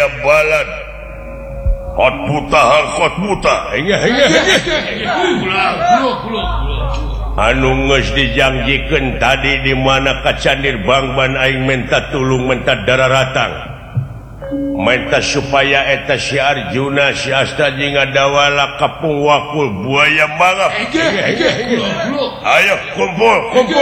aya balad Kotbuta anu geus dijanjikeun tadi di mana ka Candir Bangban aing menta tulung menta dararatang menta supaya eta si Arjuna si Astaji ngadawala kapung wakul buaya mangap ayo kumpul